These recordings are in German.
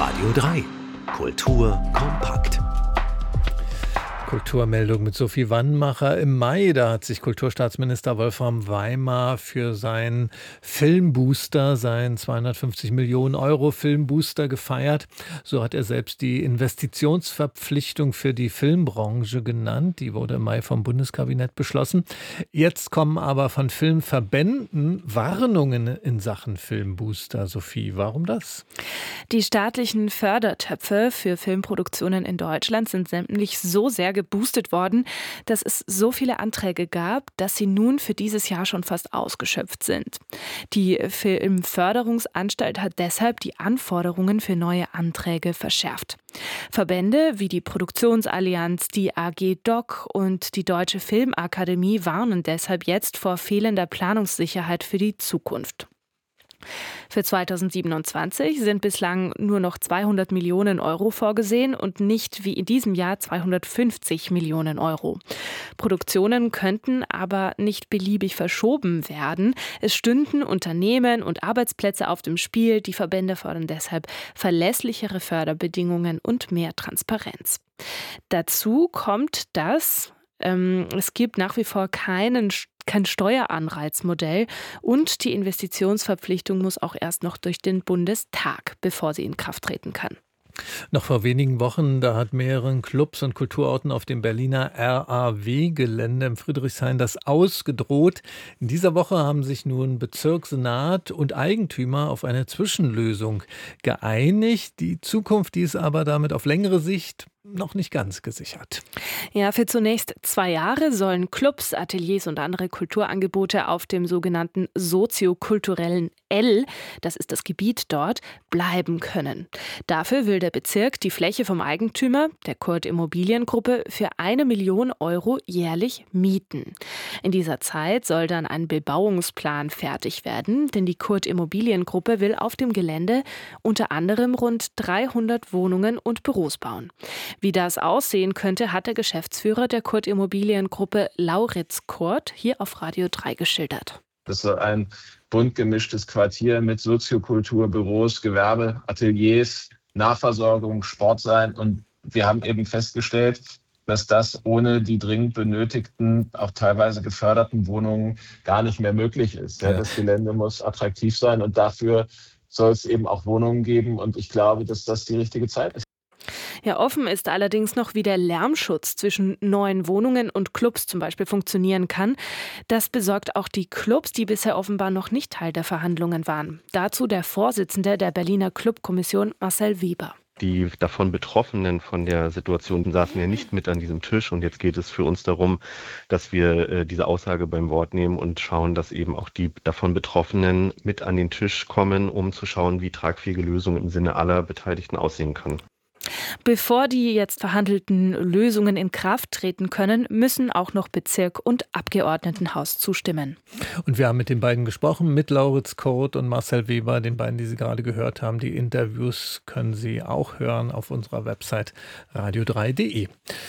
Radio 3. Kultur kompakt. Kulturmeldung mit Sophie Wannmacher. Im Mai, da hat sich Kulturstaatsminister Wolfram Weimar für seinen Filmbooster, seinen 250 Millionen Euro Filmbooster gefeiert. So hat er selbst die Investitionsverpflichtung für die Filmbranche genannt. Die wurde im Mai vom Bundeskabinett beschlossen. Jetzt kommen aber von Filmverbänden Warnungen in Sachen Filmbooster. Sophie, warum das? Die staatlichen Fördertöpfe für Filmproduktionen in Deutschland sind nämlich so sehr geboostet worden, dass es so viele Anträge gab, dass sie nun für dieses Jahr schon fast ausgeschöpft sind. Die Filmförderungsanstalt hat deshalb die Anforderungen für neue Anträge verschärft. Verbände wie die Produktionsallianz, die AG Doc und die Deutsche Filmakademie warnen deshalb jetzt vor fehlender Planungssicherheit für die Zukunft. Für 2027 sind bislang nur noch 200 Millionen Euro vorgesehen und nicht wie in diesem Jahr 250 Millionen Euro. Produktionen könnten aber nicht beliebig verschoben werden. Es stünden Unternehmen und Arbeitsplätze auf dem Spiel. Die Verbände fordern deshalb verlässlichere Förderbedingungen und mehr Transparenz. Dazu kommt, dass es gibt nach wie vor kein Steueranreizmodell und die Investitionsverpflichtung muss auch erst noch durch den Bundestag, bevor sie in Kraft treten kann. Noch vor wenigen Wochen, da hat mehreren Clubs und Kulturorten auf dem Berliner RAW-Gelände im Friedrichshain das ausgedroht. In dieser Woche haben sich nun Bezirkssenat und Eigentümer auf eine Zwischenlösung geeinigt. Die Zukunft, die ist aber damit auf längere Sicht noch nicht ganz gesichert. Ja, für zunächst 2 Jahre sollen Clubs, Ateliers und andere Kulturangebote auf dem sogenannten soziokulturellen L, das ist das Gebiet dort, bleiben können. Dafür will der Bezirk die Fläche vom Eigentümer, der Kurt Immobiliengruppe, für 1 Million Euro jährlich mieten. In dieser Zeit soll dann ein Bebauungsplan fertig werden, denn die Kurt Immobiliengruppe will auf dem Gelände unter anderem rund 300 Wohnungen und Büros bauen. Wie das aussehen könnte, hat der Geschäftsführer der Kurt Immobiliengruppe, Lauritz Kurt, hier auf Radio 3 geschildert. Das soll ein bunt gemischtes Quartier mit Soziokultur, Büros, Gewerbe, Ateliers, Nahversorgung, Sport sein. Und wir haben eben festgestellt, dass das ohne die dringend benötigten, auch teilweise geförderten Wohnungen gar nicht mehr möglich ist. Ja, das Gelände muss attraktiv sein und dafür soll es eben auch Wohnungen geben. Und ich glaube, dass das die richtige Zeit ist. Ja, offen ist allerdings noch, wie der Lärmschutz zwischen neuen Wohnungen und Clubs zum Beispiel funktionieren kann. Das besorgt auch die Clubs, die bisher offenbar noch nicht Teil der Verhandlungen waren. Dazu der Vorsitzende der Berliner Clubkommission, Marcel Weber. Die davon Betroffenen von der Situation saßen ja nicht mit an diesem Tisch und jetzt geht es für uns darum, dass wir diese Aussage beim Wort nehmen und schauen, dass eben auch die davon Betroffenen mit an den Tisch kommen, um zu schauen, wie tragfähige Lösungen im Sinne aller Beteiligten aussehen kann. Bevor die jetzt verhandelten Lösungen in Kraft treten können, müssen auch noch Bezirk und Abgeordnetenhaus zustimmen. Und wir haben mit den beiden gesprochen, mit Lauritz Kurt und Marcel Weber, den beiden, die Sie gerade gehört haben. Die Interviews können Sie auch hören auf unserer Website radio3.de.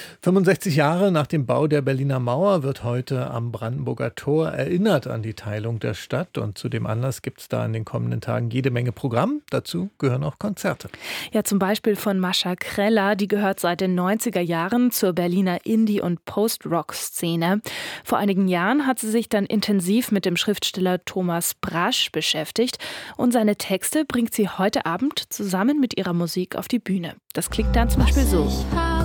65 Jahre nach dem Bau der Berliner Mauer wird heute am Brandenburger Tor erinnert an die Teilung der Stadt. Und zu dem Anlass gibt es da in den kommenden Tagen jede Menge Programm. Dazu gehören auch Konzerte. Ja, zum Beispiel von Mascha Kreller, die gehört seit den 90er Jahren zur Berliner Indie- und Post-Rock-Szene. Vor einigen Jahren hat sie sich dann intensiv mit dem Schriftsteller Thomas Brasch beschäftigt und seine Texte bringt sie heute Abend zusammen mit ihrer Musik auf die Bühne. Das klingt dann zum Beispiel so.